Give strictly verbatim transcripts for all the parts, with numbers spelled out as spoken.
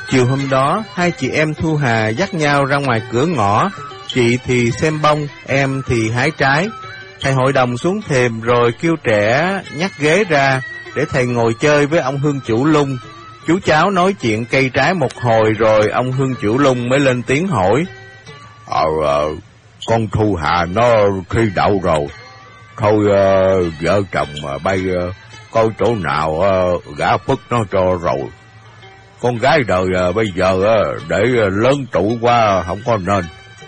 Chiều hôm đó, hai chị em Thu Hà dắt nhau ra ngoài cửa ngõ, chị thì xem bông, em thì hái trái. Thầy hội đồng xuống thềm rồi kêu trẻ nhắc ghế ra để thầy ngồi chơi với ông Hương Chủ Lung. Chú cháu nói chuyện cây trái một hồi rồi ông Hương Chủ Lung mới lên tiếng hỏi. Ờ, ờ con Thu Hà nó thi đậu rồi. Thôi uh, vợ chồng mà bay uh, coi chỗ nào uh, gả phức nó cho rồi. Con gái đời uh, bây giờ uh, để uh, lớn trụ qua không có nên.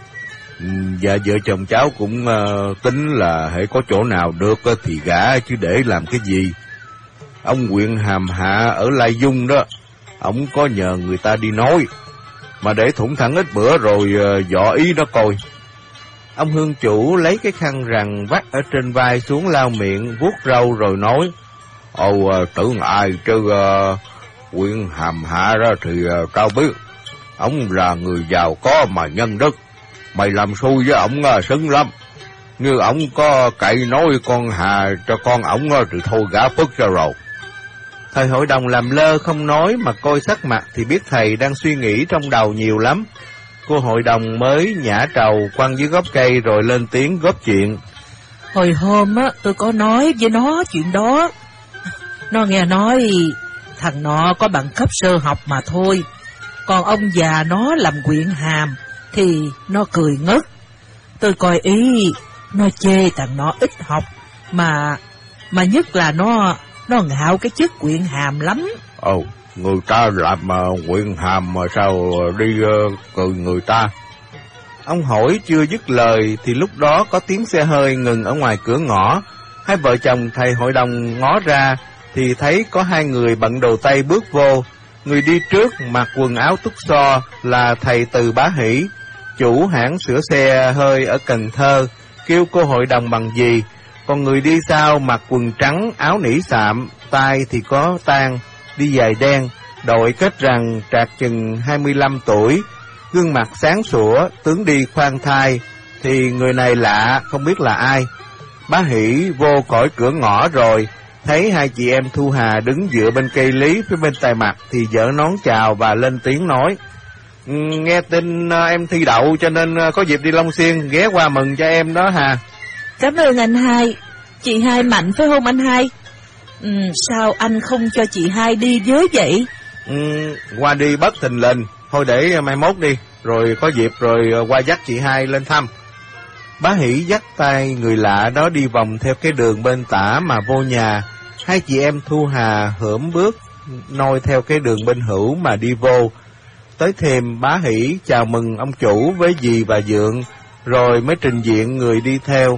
Dạ vợ chồng cháu cũng uh, tính là hễ có chỗ nào được uh, thì gả, chứ để làm cái gì. Ông huyện Hàm Hạ ở Lai Dung đó, ổng có nhờ người ta đi nói, mà để thủng thẳng ít bữa rồi uh, dọ ý nó coi. Ông Hương Chủ lấy cái khăn rằng vắt ở trên vai xuống lau miệng, vuốt râu rồi nói. Ồ, uh, tưởng ai chứ uh, huyện Hàm Hạ đó thì uh, tao biết. Ổng là người giàu có mà nhân đức. Mày làm xui với ổng uh, xứng lắm. Như ổng có cậy nói con Hà cho con ổng uh, thì thôi gả phức ra rồi. Thầy hội đồng làm lơ không nói, mà coi sắc mặt thì biết thầy đang suy nghĩ trong đầu nhiều lắm. Cô hội đồng mới nhả trầu quăng dưới gốc cây rồi lên tiếng góp chuyện. Hồi hôm á, tôi có nói với nó chuyện đó. Nó nghe nói thằng nọ có bằng cấp sơ học mà thôi. Còn ông già nó làm huyện hàm thì nó cười ngất. Tôi coi ý, nó chê thằng nọ ít học, mà mà nhất là nó nó ngạo cái chức huyện hàm lắm. Ồ, người ta làm uh, huyện hàm mà sao đi uh, cười người ta. Ông hỏi chưa dứt lời thì lúc đó có tiếng xe hơi ngừng ở ngoài cửa ngõ. Hai vợ chồng thầy hội đồng ngó ra thì thấy có hai người bận đồ tây bước vô. Người đi trước mặc quần áo túc xo là thầy Từ Bá Hỷ, chủ hãng sửa xe hơi ở Cần Thơ, kêu cô hội đồng bằng gì. Còn người đi sau mặc quần trắng, áo nỉ sạm, tai thì có tang, đi giày đen, đội kết rằng trạc chừng hai mươi lăm tuổi, gương mặt sáng sủa, tướng đi khoan thai, thì người này lạ, không biết là ai. Bá Hỷ vô khỏi cửa ngõ rồi, thấy hai chị em Thu Hà đứng dựa bên cây lý phía bên tay mặt thì giở nón chào và lên tiếng nói. Nghe tin em thi đậu cho nên có dịp đi Long Xuyên, ghé qua mừng cho em đó Hà. Cảm ơn anh hai. Chị hai mạnh phải không anh hai? Ừ, sao anh không cho chị hai đi với vậy? Ừ, qua đi bất thình lình, thôi để mai mốt đi, rồi có dịp rồi qua dắt chị hai lên thăm. Bá Hỷ dắt tay người lạ đó đi vòng theo cái đường bên tả mà vô nhà. Hai chị em Thu Hà hởm bước noi theo cái đường bên hữu mà đi vô. Tới thềm, Bá Hỷ chào mừng ông chủ với dì và dượng, rồi mới trình diện người đi theo.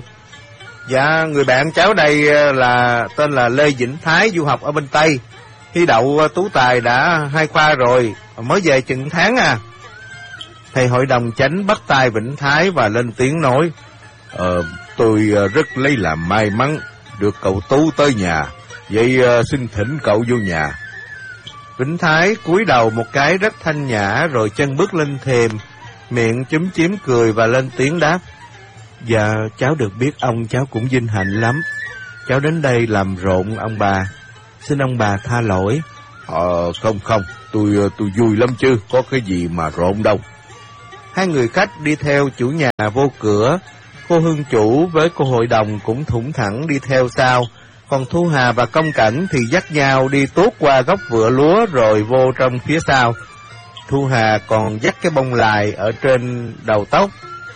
Dạ, người bạn cháu đây là tên là Lê Vĩnh Thái, du học ở bên Tây. Thi đậu tú tài đã hai khoa rồi, mới về chừng tháng à. Thầy hội đồng chánh bắt tay Vĩnh Thái và lên tiếng nói. Ờ, tôi rất lấy làm may mắn được cậu Tú tới nhà, vậy xin thỉnh cậu vô nhà. Vĩnh Thái cúi đầu một cái rất thanh nhã rồi chân bước lên thềm, miệng chúm chím cười và lên tiếng đáp. Dạ, cháu được biết ông cháu cũng vinh hạnh lắm. Cháu đến đây làm rộn ông bà, xin ông bà tha lỗi. Ờ, không không, tôi tôi vui lắm chứ, có cái gì mà rộn đâu. Hai người khách đi theo chủ nhà vô cửa, cô Hương chủ với cô hội đồng cũng thủng thẳng đi theo sau, còn Thu Hà và Công Cảnh thì dắt nhau đi tuốt qua gốc vựa lúa rồi vô trong phía sau. Thu Hà còn dắt cái bông lài ở trên đầu tóc.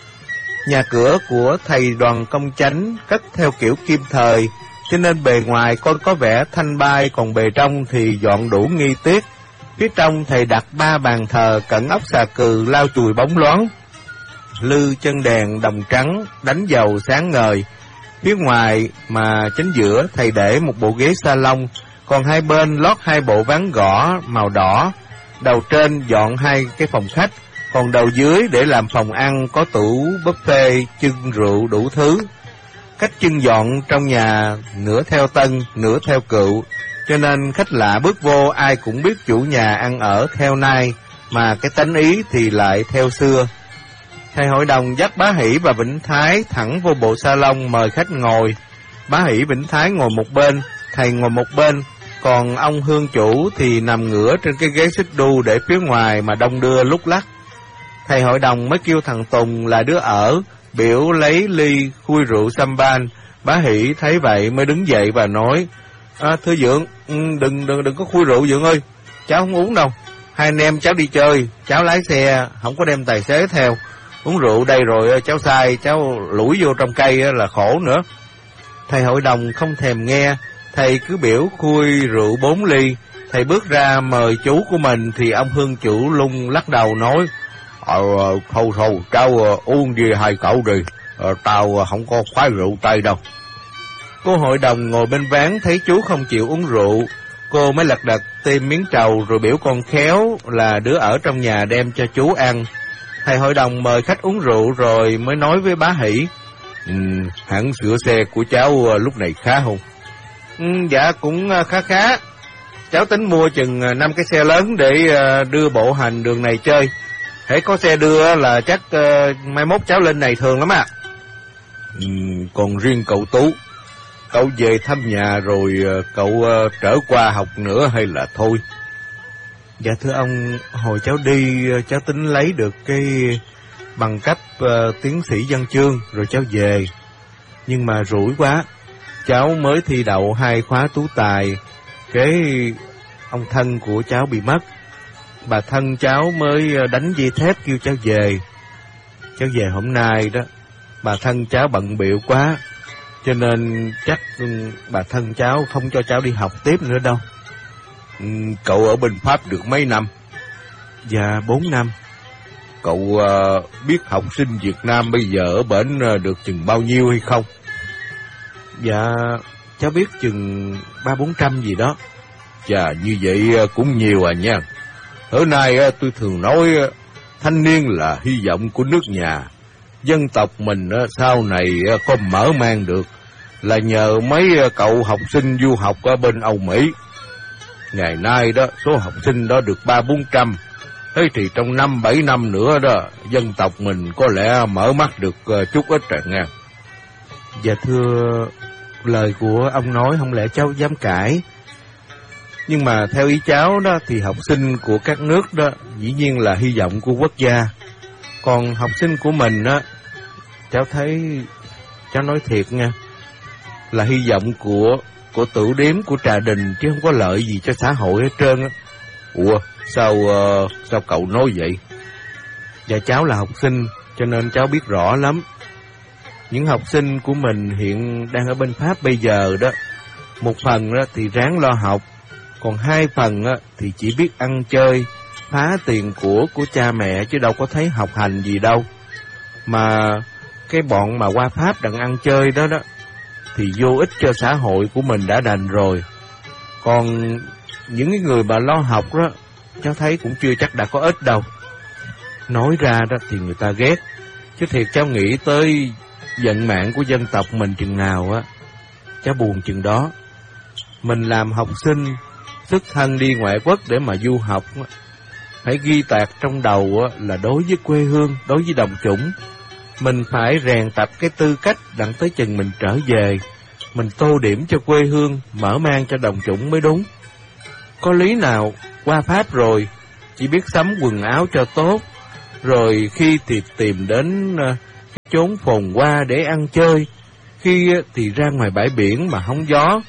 Nhà cửa của thầy Đoàn Công Chánh cất theo kiểu kim thời, cho nên bề ngoài con có vẻ thanh bai, còn bề trong thì dọn đủ nghi tiết. Phía trong thầy đặt ba bàn thờ cẩn ốc xà cừ lau chùi bóng loáng, lư chân đèn đồng trắng đánh dầu sáng ngời. Phía ngoài mà chính giữa thầy để một bộ ghế salon, còn hai bên lót hai bộ ván gõ màu đỏ. Đầu trên dọn hai cái phòng khách, còn đầu dưới để làm phòng ăn, có tủ buffet, chưng rượu đủ thứ. Cách chưng dọn trong nhà nửa theo tân, nửa theo cựu, cho nên khách lạ bước vô ai cũng biết chủ nhà ăn ở theo nay, mà cái tánh ý thì lại theo xưa. Thầy hội đồng dắt Bá Hỷ và Vĩnh Thái thẳng vô bộ salon mời khách ngồi. Bá Hỷ Vĩnh Thái ngồi một bên, thầy ngồi một bên, Còn ông hương chủ thì nằm ngửa trên cái ghế xích đu để phía ngoài mà đông đưa lúc lắc. Thầy hội đồng mới kêu thằng Tùng là đứa ở, biểu lấy ly khui rượu sampan. Bá Hỷ thấy vậy mới đứng dậy và nói: à, thưa Dượng, đừng đừng đừng có khui rượu Dượng ơi, cháu không uống đâu. Hai anh em cháu đi chơi, cháu lái xe, không có đem tài xế theo. Uống rượu đây rồi cháu sai, cháu lủi vô trong cây là khổ nữa. Thầy hội đồng không thèm nghe, thầy cứ biểu khui rượu bốn ly. Thầy bước ra mời chú của mình thì ông hương chủ lung lắc đầu nói: Ờ, thôi thôi, cháu uh, uống đi hai cậu đi, uh, tao uh, không có khoái rượu Tây đâu. Cô hội đồng ngồi bên ván thấy chú không chịu uống rượu, cô mới lật đật tìm miếng trầu rồi biểu con Khéo là đứa ở trong nhà đem cho chú ăn. Thầy hội đồng mời khách uống rượu rồi mới nói với Bá Hỷ: ừ, hãng sửa xe của cháu uh, lúc này khá không? Ừ, dạ cũng uh, khá khá. Cháu tính mua chừng uh, năm cái xe lớn để uh, đưa bộ hành đường này chơi. Hễ có xe đưa là chắc uh, mai mốt cháu lên này thường lắm ạ. À. Ừ, còn riêng cậu Tú, cậu về thăm nhà rồi uh, cậu uh, trở qua học nữa hay là thôi? Dạ thưa ông, hồi cháu đi uh, cháu tính lấy được cái bằng cấp uh, tiến sĩ văn chương rồi cháu về. Nhưng mà rủi quá, cháu mới thi đậu hai khóa tú tài, cái ông thân của cháu bị mất. Bà thân cháu mới đánh dây thép kêu cháu về. Cháu về hôm nay đó, bà thân cháu bận bịu quá, cho nên chắc bà thân cháu không cho cháu đi học tiếp nữa đâu. Ừ, cậu ở bên Pháp được mấy năm? Dạ, bốn năm. Cậu uh, biết học sinh Việt Nam bây giờ ở bển uh, được chừng bao nhiêu hay không? Dạ, cháu biết chừng ba bốn trăm gì đó. Chà, như vậy uh, cũng nhiều à nha. Ở nay tôi thường nói thanh niên là hy vọng của nước nhà. Dân tộc mình sau này có mở mang được là nhờ mấy cậu học sinh du học ở bên Âu Mỹ. Ngày nay đó số học sinh đó được ba bốn trăm. Thế thì trong năm bảy năm nữa đó, dân tộc mình có lẽ mở mắt được chút ít rồi nghe. Dạ thưa, lời của ông nói không lẽ cháu dám cãi. Nhưng mà theo ý cháu đó thì học sinh của các nước đó dĩ nhiên là hy vọng của quốc gia. Còn học sinh của mình á, cháu thấy, cháu nói thiệt nha, là hy vọng của của tửu điếm, của trà đình, chứ không có lợi gì cho xã hội hết trơn á. Ủa, sao uh, sao cậu nói vậy? Dạ cháu là học sinh, cho nên cháu biết rõ lắm. Những học sinh của mình hiện đang ở bên Pháp bây giờ đó, một phần đó thì ráng lo học, còn hai phần á, thì chỉ biết ăn chơi, phá tiền của của cha mẹ chứ đâu có thấy học hành gì đâu. Mà cái bọn mà qua Pháp đặng ăn chơi đó đó thì vô ích cho xã hội của mình đã đành rồi. Còn những cái người mà lo học đó, cháu thấy cũng chưa chắc đã có ích đâu. Nói ra đó thì người ta ghét, chứ thiệt cháu nghĩ tới vận mạng của dân tộc mình chừng nào á, cháu buồn chừng đó. Mình làm học sinh, xuất thân đi ngoại quốc để mà du học, phải ghi tạc trong đầu là đối với quê hương, đối với đồng chủng, mình phải rèn tập cái tư cách đặng tới chừng mình trở về, mình tô điểm cho quê hương, mở mang cho đồng chủng mới đúng. Có lý nào qua Pháp rồi chỉ biết sắm quần áo cho tốt, rồi khi thì tìm đến chốn phồn hoa để ăn chơi, khi thì ra ngoài bãi biển mà hóng gió.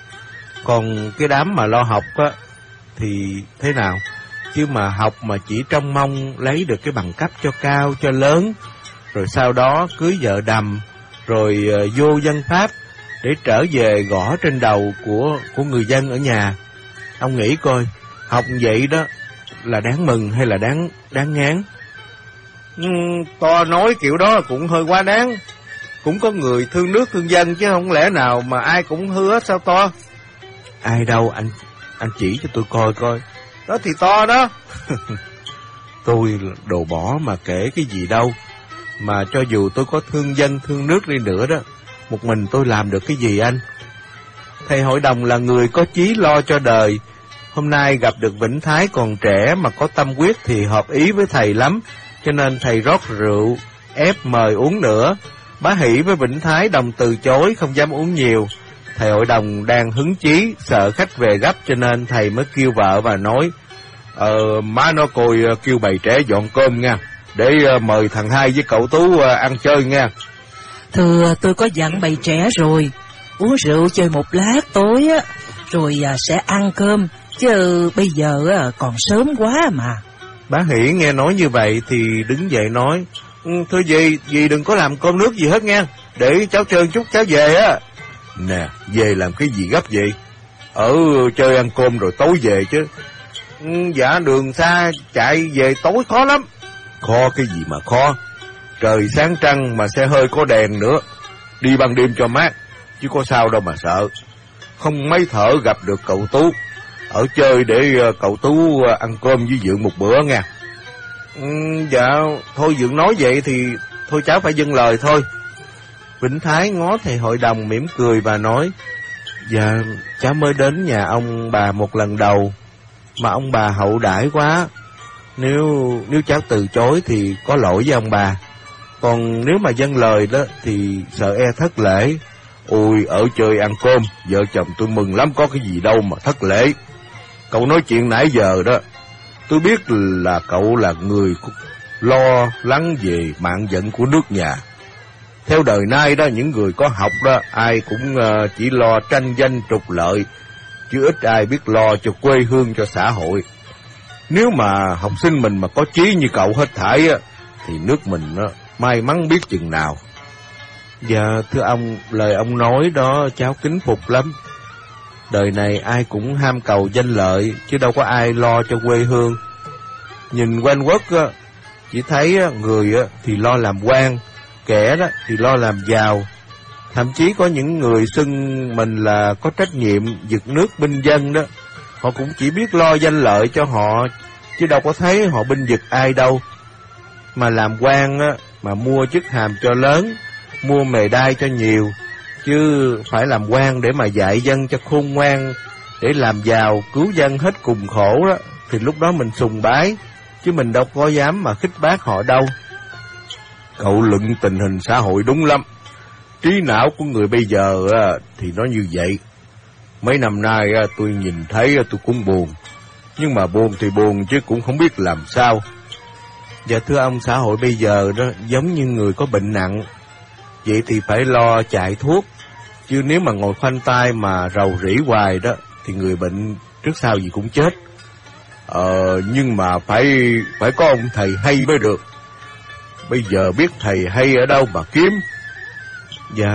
Còn cái đám mà lo học á thì thế nào? Chứ mà học mà chỉ trông mong lấy được cái bằng cấp cho cao, cho lớn, rồi sau đó cưới vợ đầm, rồi uh, vô dân Pháp để trở về gõ trên đầu của của người dân ở nhà. Ông nghĩ coi, học vậy đó là đáng mừng hay là đáng đáng ngán? Ừ, to nói kiểu đó cũng hơi quá đáng. Cũng có người thương nước thương dân chứ không lẽ nào mà ai cũng hứa sao to? Ai đâu, anh anh chỉ cho tôi coi coi. Đó thì to đó. Tôi đồ bỏ mà kể cái gì đâu. Mà cho dù tôi có thương dân thương nước đi nữa đó, một mình tôi làm được cái gì anh? Thầy hội đồng là người có chí lo cho đời. Hôm nay gặp được Vĩnh Thái còn trẻ mà có tâm huyết thì hợp ý với thầy lắm, cho nên thầy rót rượu ép mời uống nữa. Bá Hỷ với Vĩnh Thái đồng từ chối, không dám uống nhiều. Thầy hội đồng đang hứng chí, sợ khách về gấp cho nên thầy mới kêu vợ và nói: Ờ, má nó coi kêu bầy trẻ dọn cơm nha, để mời thằng Hai với cậu Tú ăn chơi nha. Thưa, tôi có dặn bầy trẻ rồi, uống rượu chơi một lát tối á, rồi sẽ ăn cơm, chứ bây giờ còn sớm quá mà. Bá Hỷ nghe nói như vậy thì đứng dậy nói: ừ, Thưa dì, dì đừng có làm cơm nước gì hết nha, để cháu chơi chút cháu về á. Nè, về làm cái gì gấp vậy? Ở chơi ăn cơm rồi tối về chứ. Ừ, dạ đường xa chạy về tối khó lắm. Khó cái gì mà khó? Trời sáng trăng mà xe hơi có đèn nữa, đi ban đêm cho mát, chứ có sao đâu mà sợ. Không mấy thở gặp được cậu Tú, ở chơi để cậu Tú ăn cơm với Dượng một bữa nha. Ừ, dạ, thôi Dượng nói vậy thì thôi cháu phải dâng lời thôi. Vĩnh Thái ngó thầy hội đồng mỉm cười và nói: Dạ, cháu mới đến nhà ông bà một lần đầu, mà ông bà hậu đãi quá. Nếu nếu cháu từ chối thì có lỗi với ông bà. Còn nếu mà dâng lời đó thì sợ e thất lễ. Ôi, ở chơi ăn cơm, vợ chồng tôi mừng lắm, có cái gì đâu mà thất lễ. Cậu nói chuyện nãy giờ đó, tôi biết là cậu là người lo lắng về mạng giận của nước nhà. Theo đời nay đó, những người có học đó, ai cũng uh, chỉ lo tranh danh trục lợi, chứ ít ai biết lo cho quê hương, cho xã hội. Nếu mà học sinh mình mà có chí như cậu hết thảy á, thì nước mình uh, may mắn biết chừng nào. Dạ, thưa ông, lời ông nói đó cháu kính phục lắm. Đời này ai cũng ham cầu danh lợi, chứ đâu có ai lo cho quê hương. Nhìn quanh quất á, chỉ thấy á, người á, thì lo làm quan, kẻ đó thì lo làm giàu. Thậm chí có những người xưng mình là có trách nhiệm giật nước binh dân đó, họ cũng chỉ biết lo danh lợi cho họ, chứ đâu có thấy họ binh giật ai đâu. Mà làm quan á, mà mua chức hàm cho lớn, mua mề đai cho nhiều, chứ phải làm quan để mà dạy dân cho khôn ngoan, để làm giàu cứu dân hết cùng khổ đó, thì lúc đó mình sùng bái, chứ mình đâu có dám mà khích bác họ đâu. Cậu luận tình hình xã hội đúng lắm. Trí não của người bây giờ thì nó như vậy. Mấy năm nay tôi nhìn thấy tôi cũng buồn, nhưng mà buồn thì buồn chứ cũng không biết làm sao. Dạ thưa ông, xã hội bây giờ đó giống như người có bệnh nặng, vậy thì phải lo chạy thuốc, chứ nếu mà ngồi khoanh tay mà rầu rĩ hoài đó thì người bệnh trước sau gì cũng chết. Ờ, nhưng mà phải phải có ông thầy hay mới được. Bây giờ biết thầy hay ở đâu mà kiếm? Dạ,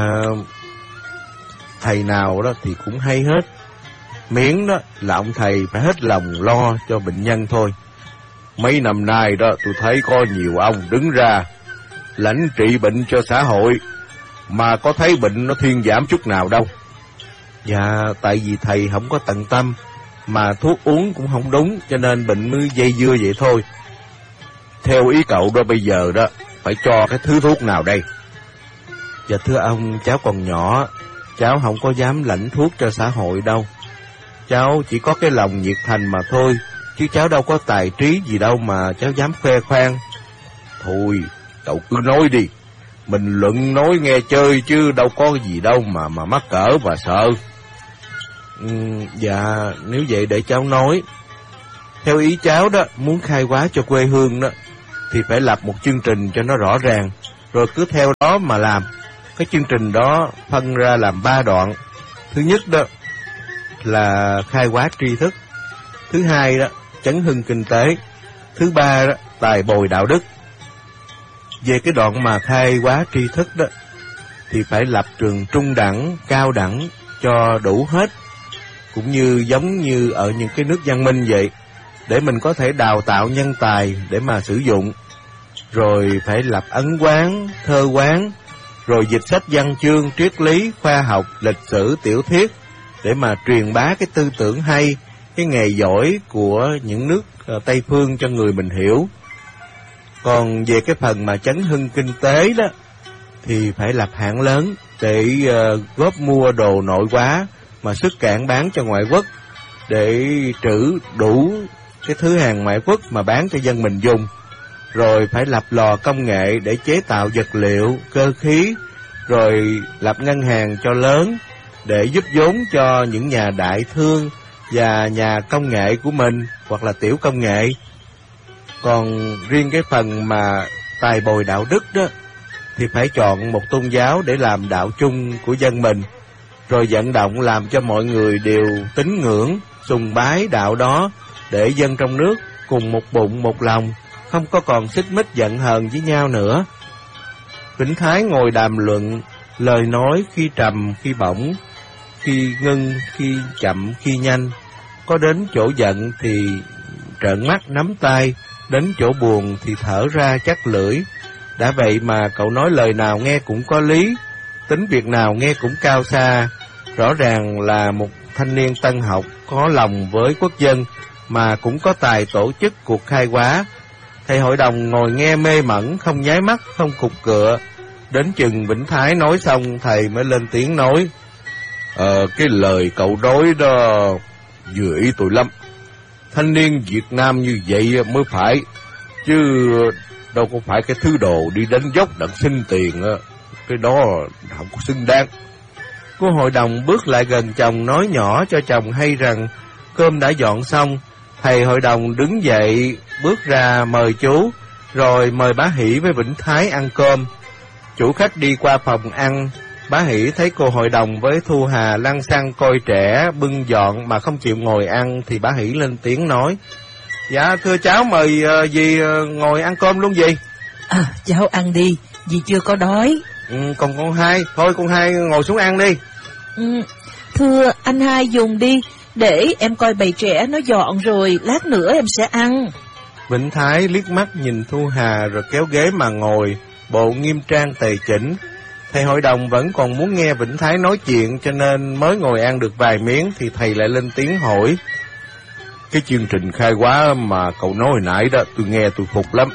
thầy nào đó thì cũng hay hết, miễn đó là ông thầy phải hết lòng lo cho bệnh nhân thôi. Mấy năm nay đó tôi thấy có nhiều ông đứng ra lãnh trị bệnh cho xã hội, mà có thấy bệnh nó thuyên giảm chút nào đâu. Dạ, tại vì thầy không có tận tâm, mà thuốc uống cũng không đúng, cho nên bệnh mới dây dưa vậy thôi. Theo ý cậu đó, bây giờ đó phải cho cái thứ thuốc nào đây? Dạ thưa ông, cháu còn nhỏ, cháu không có dám lãnh thuốc cho xã hội đâu. Cháu chỉ có cái lòng nhiệt thành mà thôi, chứ cháu đâu có tài trí gì đâu mà cháu dám khoe khoang. Thôi, cậu cứ nói đi, mình luận nói nghe chơi chứ đâu có gì đâu mà mà mắc cỡ và sợ. Ừ, dạ, nếu vậy để cháu nói. Theo ý cháu đó, muốn khai hóa cho quê hương đó, thì phải lập một chương trình cho nó rõ ràng, rồi cứ theo đó mà làm. Cái chương trình đó phân ra làm ba đoạn. Thứ nhất đó là khai hóa tri thức. Thứ hai đó, chấn hưng kinh tế. Thứ ba đó, tài bồi đạo đức. Về cái đoạn mà khai hóa tri thức đó, thì phải lập trường trung đẳng, cao đẳng cho đủ hết, cũng như giống như ở những cái nước văn minh vậy, để mình có thể đào tạo nhân tài để mà sử dụng. Rồi phải lập ấn quán, thơ quán, rồi dịch sách văn chương, triết lý, khoa học, lịch sử, tiểu thuyết, để mà truyền bá cái tư tưởng hay, cái nghề giỏi của những nước Tây Phương cho người mình hiểu. Còn về cái phần mà chấn hưng kinh tế đó, thì phải lập hãng lớn để uh, góp mua đồ nội hóa mà xuất cảng bán cho ngoại quốc, để trữ đủ cái thứ hàng ngoại quốc mà bán cho dân mình dùng. Rồi phải lập lò công nghệ để chế tạo vật liệu, cơ khí, rồi lập ngân hàng cho lớn, để giúp vốn cho những nhà đại thương và nhà công nghệ của mình, hoặc là tiểu công nghệ. Còn riêng cái phần mà tài bồi đạo đức đó, thì phải chọn một tôn giáo để làm đạo chung của dân mình, rồi vận động làm cho mọi người đều tín ngưỡng, sùng bái đạo đó, để dân trong nước cùng một bụng một lòng, không có còn xích mích giận hờn với nhau nữa. Vĩnh Thái ngồi đàm luận, lời nói khi trầm khi bổng, khi ngưng khi chậm khi nhanh. Có đến chỗ giận thì trợn mắt nắm tay, đến chỗ buồn thì thở ra chắc lưỡi. Đã vậy mà cậu nói lời nào nghe cũng có lý, tính việc nào nghe cũng cao xa. Rõ ràng là một thanh niên tân học, có lòng với quốc dân, mà cũng có tài tổ chức cuộc khai hóa. Thầy hội đồng ngồi nghe mê mẩn, không nháy mắt, không cục cựa. Đến chừng Vĩnh Thái nói xong, thầy mới lên tiếng nói: Ờ, cái lời cậu nói đó vừa ý tôi lắm. Thanh niên Việt Nam như vậy mới phải, chứ đâu có phải cái thứ đồ đi đánh dốc đặng xin tiền, cái đó không có xứng đáng. Cô hội đồng bước lại gần chồng, nói nhỏ cho chồng hay rằng cơm đã dọn xong. Thầy hội đồng đứng dậy bước ra mời chú, rồi mời bá Hỷ với Vĩnh Thái ăn cơm. Chủ khách đi qua phòng ăn, bá Hỷ thấy cô hội đồng với Thu Hà lăng xăng coi trẻ bưng dọn mà không chịu ngồi ăn, thì bá Hỷ lên tiếng nói: Dạ thưa cháu, mời uh, dì uh, ngồi ăn cơm luôn dì. À, cháu ăn đi, dì chưa có đói. Ừ, còn con Hai, thôi con Hai ngồi xuống ăn đi. Ừ, thưa anh Hai dùng đi, để em coi bầy trẻ nó dọn rồi lát nữa em sẽ ăn. Vĩnh Thái liếc mắt nhìn Thu Hà rồi kéo ghế mà ngồi, bộ nghiêm trang tề chỉnh. Thầy hội đồng vẫn còn muốn nghe Vĩnh Thái nói chuyện, cho nên mới ngồi ăn được vài miếng thì thầy lại lên tiếng hỏi: Cái chương trình khai hóa mà cậu nói hồi nãy đó, tôi nghe tôi phục lắm.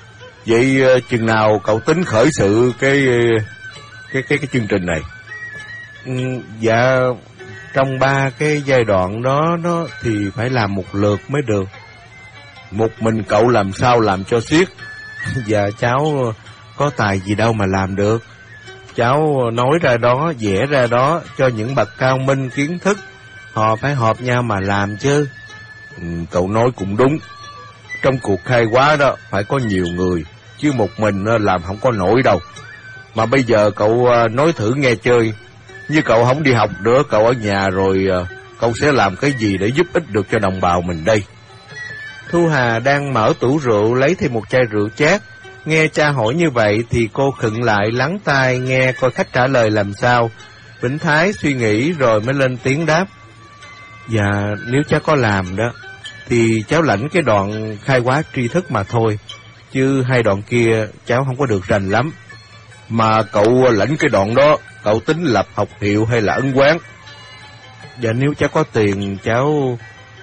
Vậy chừng nào cậu tính khởi sự cái cái cái cái chương trình này? Ừ, dạ trong ba cái giai đoạn đó đó thì phải làm một lượt mới được. Một mình cậu làm sao làm cho xiết? Dạ cháu có tài gì đâu mà làm được. Cháu nói ra đó, vẽ ra đó, cho những bậc cao minh kiến thức, họ phải họp nhau mà làm chứ. Ừ, cậu nói cũng đúng. Trong cuộc khai hóa đó phải có nhiều người, chứ một mình làm không có nổi đâu. Mà bây giờ cậu nói thử nghe chơi, như cậu không đi học nữa, cậu ở nhà rồi cậu sẽ làm cái gì để giúp ích được cho đồng bào mình đây? Thu Hà đang mở tủ rượu lấy thêm một chai rượu chát. Nghe cha hỏi như vậy thì cô khựng lại lắng tai nghe coi khách trả lời làm sao. Vĩnh Thái suy nghĩ rồi mới lên tiếng đáp: Dạ nếu cháu có làm đó thì cháu lãnh cái đoạn khai hóa tri thức mà thôi, chứ hai đoạn kia cháu không có được rành lắm. Mà cậu lãnh cái đoạn đó, cậu tính lập học hiệu hay là ân quán? Dạ nếu cháu có tiền, cháu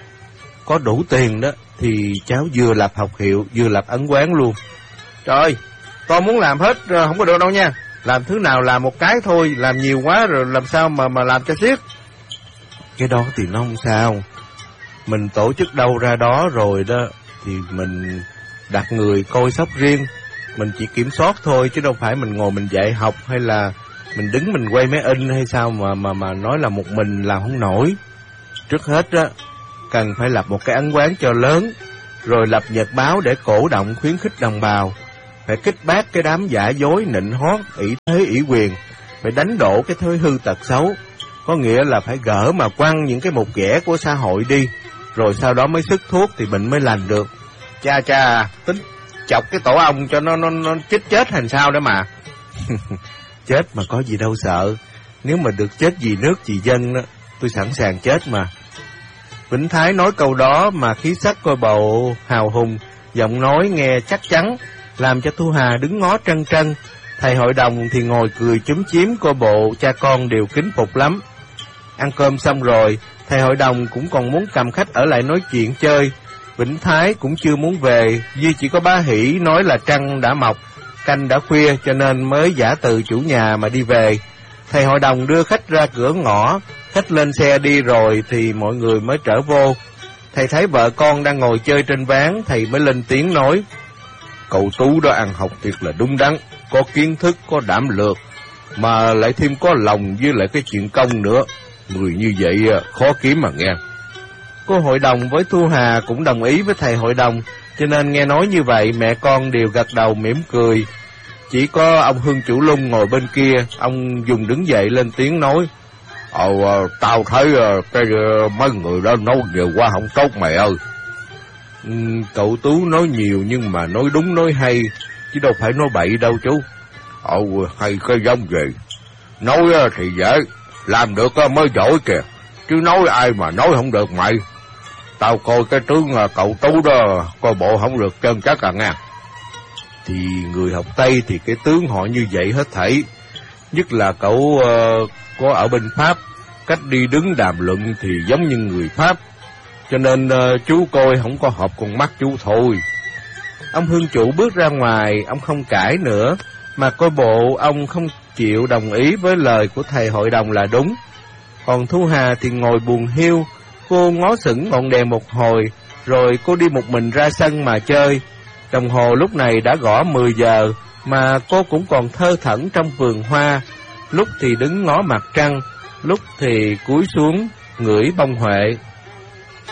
có đủ tiền đó, thì cháu vừa lập học hiệu vừa lập ấn quán luôn. Trời, con muốn làm hết không có được đâu nha. Làm thứ nào làm một cái thôi, làm nhiều quá rồi làm sao mà mà làm cho xiết. Cái đó thì nó không sao. Mình tổ chức đâu ra đó rồi đó, thì mình đặt người coi sóc riêng. Mình chỉ kiểm soát thôi, chứ đâu phải mình ngồi mình dạy học, hay là mình đứng mình quay máy in hay sao mà mà mà nói là một mình làm không nổi. Trước hết á, cần phải lập một cái ấn quán cho lớn, rồi lập nhật báo để cổ động khuyến khích đồng bào. Phải kích bác cái đám giả dối nịnh hót, ỷ thế ỷ quyền. Phải đánh đổ cái thói hư tật xấu. Có nghĩa là phải gỡ mà quăng những cái mục ghẻ của xã hội đi, rồi sau đó mới sức thuốc thì bệnh mới lành được. Cha cha, tính chọc cái tổ ong cho nó nó nó chết chết thành sao đó mà. Chết mà có gì đâu sợ. Nếu mà được chết vì nước vì dân đó, tôi sẵn sàng chết mà. Vĩnh Thái nói câu đó mà khí sắc coi bộ hào hùng, giọng nói nghe chắc chắn, làm cho Thu Hà đứng ngó trân trân. Thầy hội đồng thì ngồi cười chúm chím, coi bộ cha con đều kính phục lắm. Ăn cơm xong rồi, thầy hội đồng cũng còn muốn cầm khách ở lại nói chuyện chơi. Vĩnh Thái cũng chưa muốn về, duy chỉ có bá Hỷ nói là trăng đã mọc, canh đã khuya, cho nên mới giả từ chủ nhà mà đi về. Thầy hội đồng đưa khách ra cửa ngõ, khách lên xe đi rồi thì mọi người mới trở vô. Thầy thấy vợ con đang ngồi chơi trên ván, thầy mới lên tiếng nói: Cậu Tú đó ăn học thiệt là đúng đắn, có kiến thức, có đảm lược, mà lại thêm có lòng với lại cái chuyện công nữa. Người như vậy khó kiếm mà nghe. Cô hội đồng với Thu Hà cũng đồng ý với thầy hội đồng, cho nên nghe nói như vậy mẹ con đều gật đầu mỉm cười. Chỉ có ông Hương Chủ Lung ngồi bên kia, ông dùng đứng dậy lên tiếng nói: Ờ, tao thấy cái mấy người đó nói nhiều quá không tốt mày ơi. Ừ, cậu Tú nói nhiều nhưng mà nói đúng nói hay, chứ đâu phải nói bậy đâu chú. Ờ, hay cái giống gì? Nói thì dễ, làm được mới giỏi kìa, chứ nói ai mà nói không được mày. Tao coi cái tướng cậu Tú đó, coi bộ không được chân chắc à nghe. Thì người học Tây thì cái tướng họ như vậy hết thảy. Nhất là cậu uh, có ở bên Pháp, cách đi đứng đàm luận thì giống như người Pháp. Cho nên uh, chú coi không có hợp con mắt chú thôi. Ông Hương Chủ bước ra ngoài, ông không cãi nữa, mà coi bộ ông không chịu đồng ý với lời của thầy hội đồng là đúng. Còn Thu Hà thì ngồi buồn hiu, cô ngó sững ngọn đèn một hồi, rồi cô đi một mình ra sân mà chơi. Đồng hồ lúc này đã gõ mười giờ, mà cô cũng còn thơ thẩn trong vườn hoa, lúc thì đứng ngó mặt trăng, lúc thì cúi xuống ngửi bông huệ.